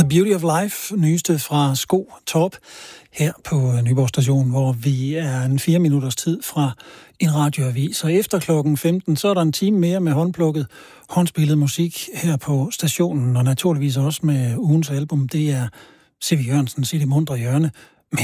Beauty of Life, nyeste fra Sko Top, her på Nyborg Station, hvor vi er en 4 minutters tid fra en radioavis. Og efter klokken 15, så er der en time mere med håndplukket, håndspillet musik her på stationen, og naturligvis også med ugens album. Det er C.V. Jørgensens I det muntre hjørne,